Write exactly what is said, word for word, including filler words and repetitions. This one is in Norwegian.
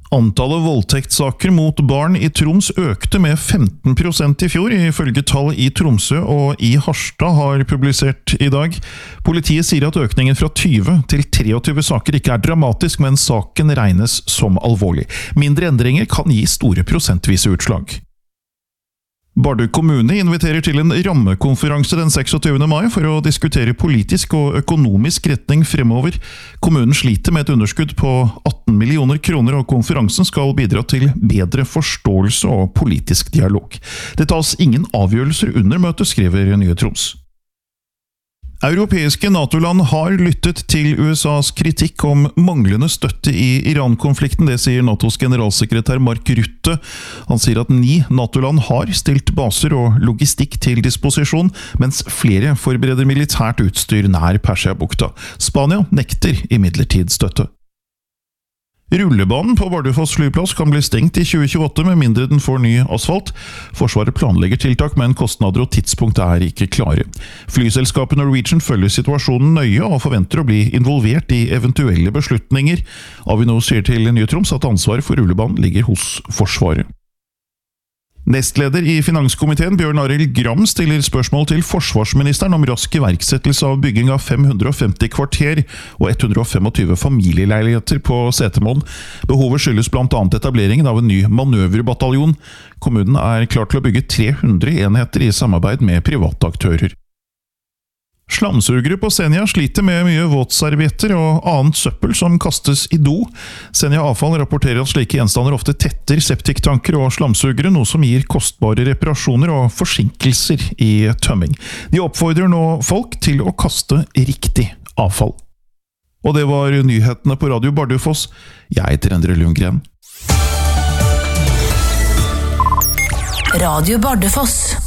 Antallet voldtektssaker mot barn i Troms økte med femten prosent i fjor, ifølge tall i Tromsø og i Harstad har publisert i dag. Politiet sier at økningen fra tyve til treogtyve saker ikke er dramatisk, men saken regnes som alvorlig. Mindre endringer kan gi store prosentvise utslag. Bardu kommune inviterer til en rammekonferanse den seksogtyvende mai for å diskutere politisk og økonomisk retning fremover. Kommunen sliter med et underskudd på atten millioner kroner, og konferansen skal bidra til bedre forståelse og politisk dialog. Det tas ingen avgjørelser under møtet, skriver Nye Troms. Europeiske NATO-land har lyttet til U S A's kritikk om manglende støtte i Iran-konflikten, det sier NATOs generalsekretær Mark Rutte. Han sier at ni NATO-land har stilt baser og logistikk til disposisjon, mens flere forbereder militært utstyr nær Persiabukta. Spania nekter imidlertid støtte. Rullebanen på Bardufoss flyplass kan bli stengt i tjue tjueåtte med mindre den får ny asfalt. Forsvaret planlegger tiltak, men kostnader og tidspunkt er ikke klare. Flyselskapet Norwegian følger situasjonen nøye og forventer å bli involvert i eventuelle beslutninger. Avinor sier til Nye Troms at ansvaret for rullebanen ligger hos Forsvaret. Nestleder i Finanskomiteen Bjørn Arild Gram stiller spørsmål til forsvarsministeren om rask iverksettelse av bygging av fem hundre og femti kvarter og ett hundre og tjuefem familieleiligheter på Setermoen. Behovet skyldes blant annet etableringen av en ny manøverbataljon. Kommunen er klar til å bygge tre hundre enheter i samarbeid med private aktører. Slamsugere på Senja sliter med mye våtservietter og annet søppel som kastes i do. Senja Avfall rapporterer at slike gjenstander ofte tetter septiktanker og slamsugere, noe som gir kostbare reparasjoner og forsinkelser i tømming. De oppfordrer nå folk til å kaste riktig avfall. Og det var nyhetene på Radio Bardufoss. Jeg heter Endre Lundgren. Radio Bardufoss.